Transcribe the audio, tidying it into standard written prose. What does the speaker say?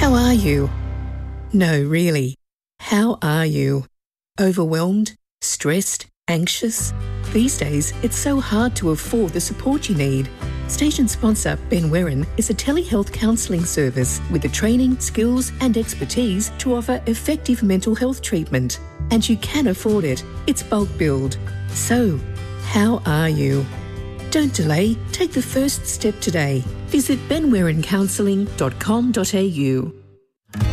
How are you? No, really. How are you? Overwhelmed? Stressed? Anxious? These days, it's so hard to afford the support you need. Station sponsor Ben Werin is a telehealth counselling service with the training, skills and expertise to offer effective mental health treatment. And you can afford it. It's bulk billed. So, how are you? Don't delay. Take the first step today. Visit benwerincounselling.com.au.